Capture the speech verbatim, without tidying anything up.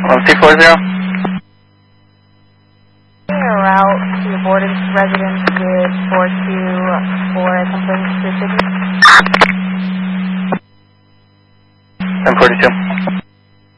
one C four zero. Route to Borden residence with four two for a complaint to the city. ten forty-two.